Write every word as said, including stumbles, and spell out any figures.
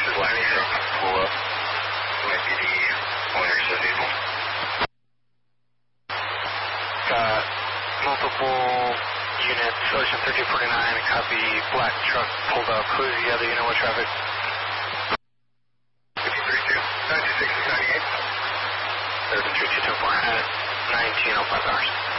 is lining truck. Pull up. Might be the owners of the vehicle. Got multiple units, Ocean thirteen forty-nine, copy, black truck pulled up. Who's the other unit, what traffic? fifteen thirty-two, ninety-six, ninety-eight. Urban three two two four at nineteen oh five hours.